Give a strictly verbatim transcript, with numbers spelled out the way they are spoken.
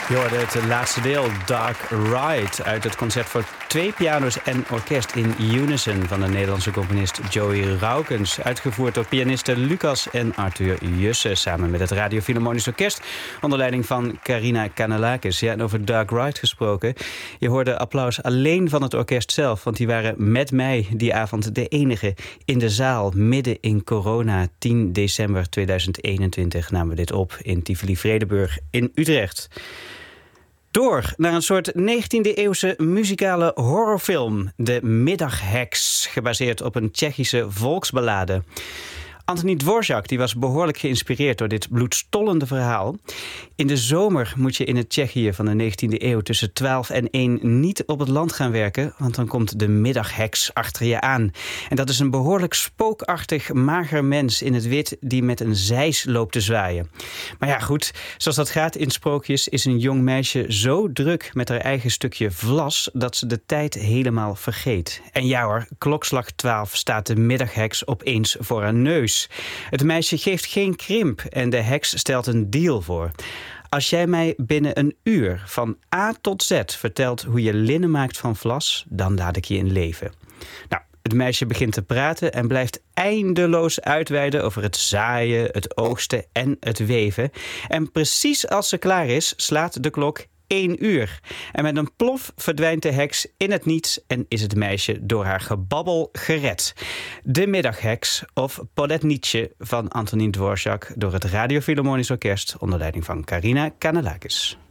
Je hoorde het laatste deel, Dark Ride, uit het concert voor twee piano's en orkest in Unison van de Nederlandse componist Joey Raukens. Uitgevoerd door pianisten Lucas en Arthur Jussen samen met het Radio Philharmonisch Orkest onder leiding van Karina Kanellakis. Ja, en over Dark Ride gesproken. Je hoorde applaus alleen van het orkest zelf, want die waren met mij die avond de enige in de zaal midden in corona. tien december tweeduizend eenentwintig namen we dit op in Tivoli-Vredenburg in Utrecht. Door naar een soort negentiende-eeuwse muzikale horrorfilm. De Middagheks, gebaseerd op een Tsjechische volksballade. Antonín Dvořák die was behoorlijk geïnspireerd door dit bloedstollende verhaal. In de zomer moet je in het Tsjechië van de negentiende eeuw tussen twaalf en één niet op het land gaan werken, want dan komt de middagheks achter je aan. En dat is een behoorlijk spookachtig, mager mens in het wit die met een zeis loopt te zwaaien. Maar ja, goed, zoals dat gaat in sprookjes is een jong meisje zo druk met haar eigen stukje vlas dat ze de tijd helemaal vergeet. En ja hoor, klokslag twaalf staat de middagheks opeens voor haar neus. Het meisje geeft geen krimp en de heks stelt een deal voor. Als jij mij binnen een uur van A tot Z vertelt hoe je linnen maakt van vlas, dan laat ik je in leven. Nou, het meisje begint te praten en blijft eindeloos uitweiden over het zaaien, het oogsten en het weven. En precies als ze klaar is, slaat de klok één uur. En met een plof verdwijnt de heks in het niets en is het meisje door haar gebabbel gered. De Middagheks, of Polednice van Antonín Dvořák, door het Radio Philharmonisch Orkest onder leiding van Karina Kanellakis.